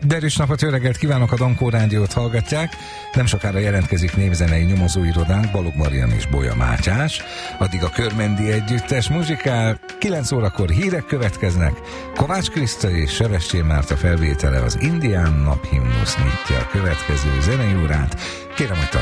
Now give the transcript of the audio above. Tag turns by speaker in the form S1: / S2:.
S1: Derűs napot, jó reggelt kívánok, a Dankó Rádiót hallgatják. Nem sokára jelentkezik névzenei nyomozóirodánk, Balogh Marian és Bolya Mátyás. Addig a Körmendi Együttes muzsikál, 9 órakor hírek következnek. Kovács Kriszta és Sebestyén Márta felvétele az Indián Naphimnusz nyitja a következő zenei órát. Kérem, hogy